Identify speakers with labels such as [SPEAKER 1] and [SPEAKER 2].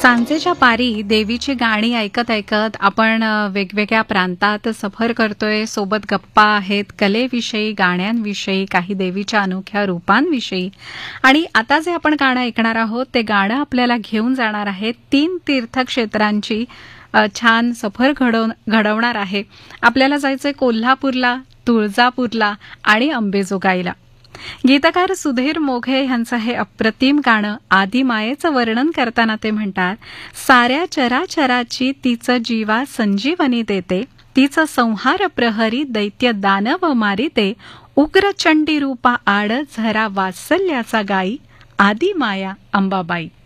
[SPEAKER 1] सांजेच्या पारी देवीची गाणी ऐकत ऐकत आपण वेगवेगळ्या प्रांतात सफर करतोय. सोबत गप्पा आहेत कलेविषयी, गाण्यांविषयी, काही देवीच्या अनोख्या रूपांविषयी. आणि आता जे आपण गाणं ऐकणार आहोत ते गाणं आपल्याला घेऊन जाणार आहे 3 तीर्थक्षेत्रांची छान सफर घडवणार आहे. आपल्याला जायचंय कोल्हापूरला, तुळजापूरला आणि अंबेजोगाईला. गीतकार सुधीर मोघे यांचं हे अप्रतिम गाणं आदिमायेचं वर्णन करताना ते म्हणतात, साऱ्या चराचराची तिचं जीवा संजीवनी देते, तिचं संहार प्रहरी दैत्य दानव मारिते, उग्र चंडी रूपा आड झरा वात्सल्याचा गाई, आदिमाया अंबाबाई.